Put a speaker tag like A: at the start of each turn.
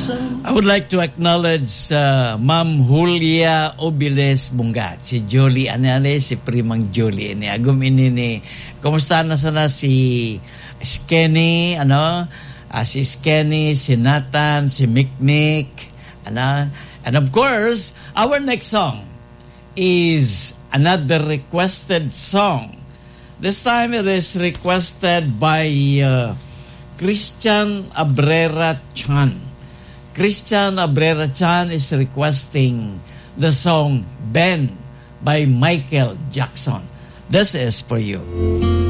A: I would like to acknowledge Ma'am Julia Obiles Bungat, si Jolie Anale, si Primang Jolie ni agum ini ni. Kumusta na sana si Skenny, si Skenny, si Nathan, si Mikmik, and of course, our next song is another requested song. This time it is requested by Christian Abrera Chan. Christian Abrera Chan is requesting the song Ben by Michael Jackson. This is for you.